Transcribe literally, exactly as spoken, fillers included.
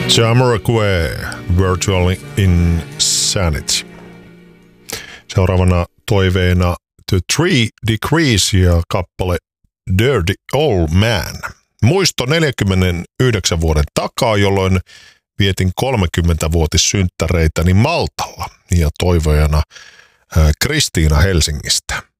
Jamiroquai, Virtual Insanity. Seuraavana toiveena The Three Degrees ja kappale Dirty Old Man. Muisto neljänkymmenenyhdeksän vuoden takaa, jolloin vietin kolmekymmentävuotissynttäreitäni Maltalla ja toivojana Kristiina Helsingistä.